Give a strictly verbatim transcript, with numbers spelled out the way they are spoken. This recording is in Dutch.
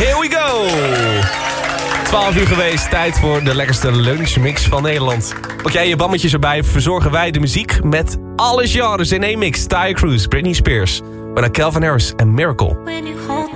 Here we go! twaalf uur geweest, tijd voor de lekkerste lunchmix van Nederland. Pak jij je bammetjes erbij, verzorgen wij de muziek met alle genres in één mix. Tyre Cruise, Britney Spears, waarna Calvin Harris en Miracle.